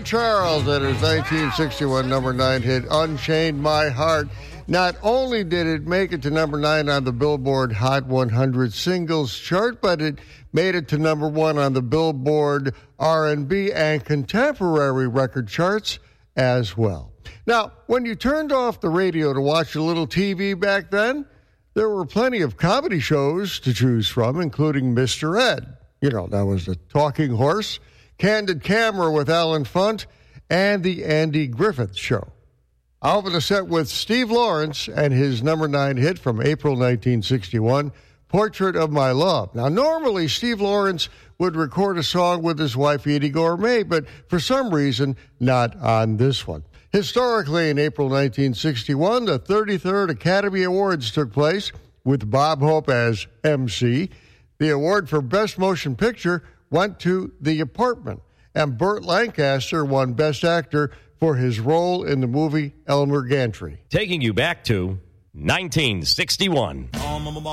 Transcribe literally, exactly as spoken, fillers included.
Charles and his nineteen sixty-one number nine hit, Unchained My Heart. Not only did it make it to number nine on the Billboard Hot one hundred singles chart, but it made it to number one on the Billboard R and B and contemporary record charts as well. Now, when you turned off the radio to watch a little T V back then, there were plenty of comedy shows to choose from, including Mister Ed. You know, that was the Talking Horse, Candid Camera with Alan Funt, and the Andy Griffith Show. I'll open the set with Steve Lawrence and his number nine hit from April nineteen sixty-one, Portrait of My Love. Now, normally Steve Lawrence would record a song with his wife Edie Gourmet, but for some reason, not on this one. Historically, in April nineteen sixty-one, the thirty-third Academy Awards took place with Bob Hope as M C. The award for Best Motion Picture went to The Apartment, and Burt Lancaster won Best Actor for his role in the movie Elmer Gantry. Taking you back to nineteen sixty-one.